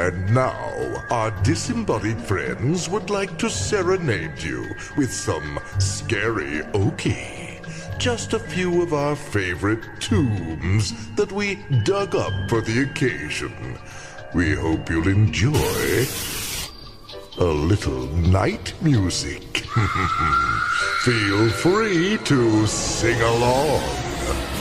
And now, our disembodied friends would like to serenade you with some scary okie. Just a few of our favorite tombs that we dug up for the occasion. We hope you'll enjoy a little night music. Feel free to sing along.